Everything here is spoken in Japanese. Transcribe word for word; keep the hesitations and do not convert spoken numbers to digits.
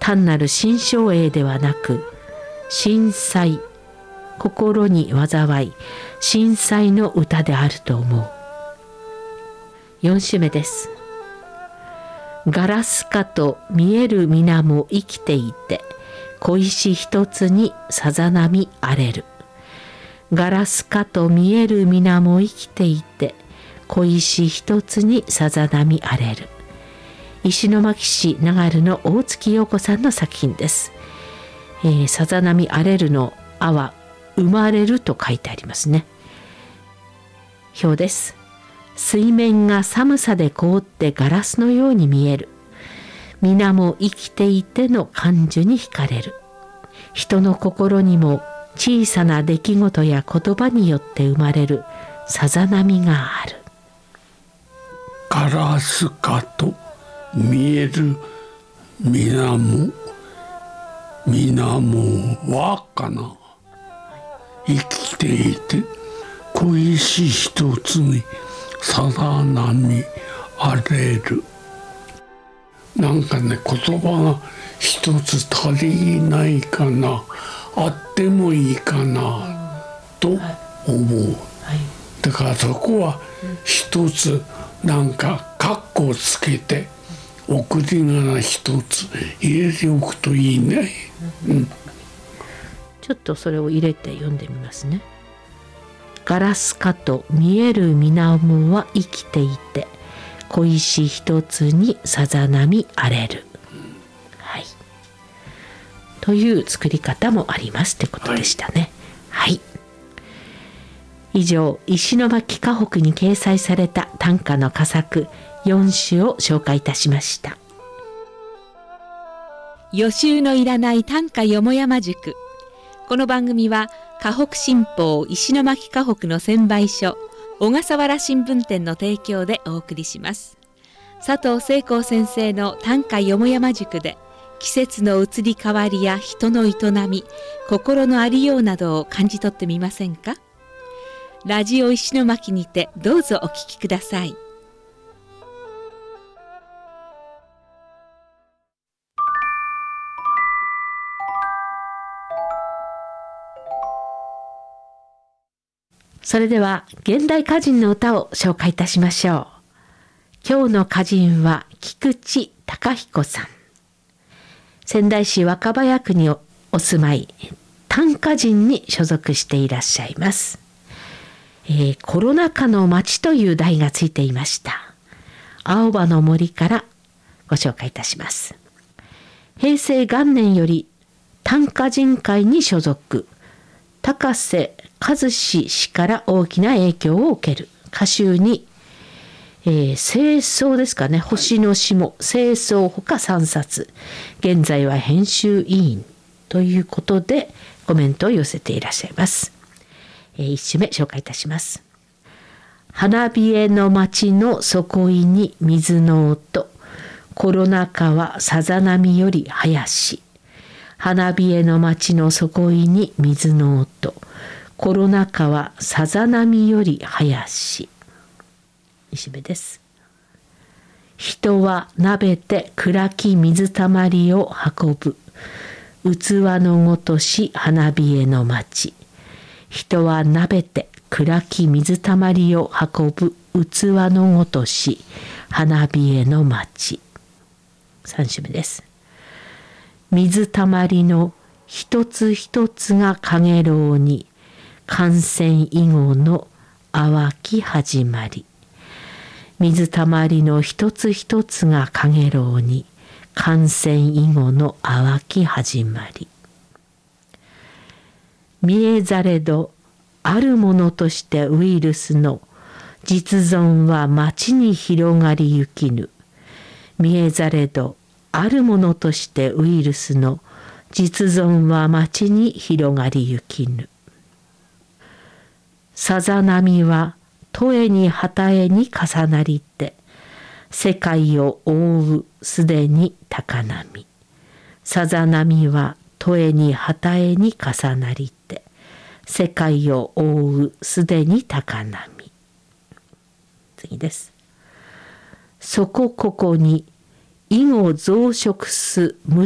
単なる心象詠ではなく、神采、心に災い、神采の歌であると思う。よん首目です。ガラスかと見える皆も生きていて、小石一つにさざ波荒れる。ガラスかと見える皆も生きていて、小石一つにさざ波荒れる。石巻市長の大月陽子さんの作品です。えー、さざ波荒れるの「あ」は生まれると書いてありますね。表です。水面が寒さで凍ってガラスのように見える。皆も生きていての感受に惹かれる。人の心にも小さな出来事や言葉によって生まれるさざ波がある。 ガラスかと見える皆も皆も輪かな。生きていて小石一つにさざ波荒れる。なんかね、言葉が一つ足りないかな、あってもいいかなと思う。だからそこは一つなんかカッコをつけて送り仮名一つ入れておくといいね。うん、 ちょっとそれを入れて読んでみますね。ガラスかと見える水面は生きていて、小石一つにさざ波荒れる、はい、という作り方もありますってことでしたね。はい、はい、以上石巻河北に掲載された短歌の佳作よん首を紹介いたしました。 予習のいらない短歌よもやま塾。この番組は河北新報石巻河北の専売所小笠原新聞店の提供でお送りします。佐藤聖光先生の短歌よもやま塾で季節の移り変わりや人の営み、心のありようなどを感じ取ってみませんか。ラジオ石巻にてどうぞお聞きください。 それでは現代歌人の歌を紹介いたしましょう。今日の歌人は菊池隆彦さん。仙台市若葉区に お, お住まい、短歌人に所属していらっしゃいます。えー、コロナ禍の街という題がついていました。青葉の森からご紹介いたします。平成元年より短歌人会に所属、高瀬和志氏から大きな影響を受ける。歌集に、えー、清掃ですかね、星の下、清掃ほかさんさつ、現在は編集委員ということでコメントを寄せていらっしゃいます。えー、一首目紹介いたします。花冷えの街の底井に水の音、コロナ禍はさざ波より早し。花冷えの街の底井に水の音、コロナ禍はさざ波より早し。二首目です。人は鍋て暗き水たまりを運ぶ、器のごとし花冷えの街。人は鍋て暗き水たまりを運ぶ、器のごとし花冷えの街。三首目です。水たまりの一つ一つがかげろうに、感染以後の淡き始まり。水たまりの一つ一つがかげろうに、感染以後の淡き始まり。見えざれどあるものとしてウイルスの実存は街に広がりゆきぬ。見えざれどあるものとしてウイルスの実存は街に広がりゆきぬ。さざ波はとえに旗えに重なりて、世界を覆うすでに高波。さざ波はとえに旗えに重なりて、世界を覆うすでに高波。次です。そこここに以後増殖す